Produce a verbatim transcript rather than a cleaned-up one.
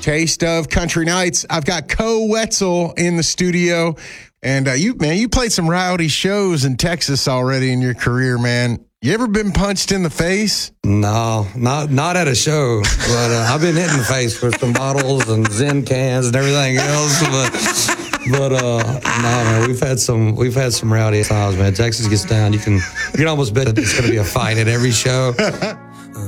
Taste of Country Nights. I've got Co Wetzel in the studio. And uh, you, man, you played some rowdy shows in Texas already in your career, man. You ever been punched in the face? No, not not at a show, but uh, I've been hit in the face with some bottles and Zen cans and everything else. But but uh, no, man, we've had some we've had some rowdy times, man. Texas gets down. You can you can almost bet that it's going to be a fight at every show.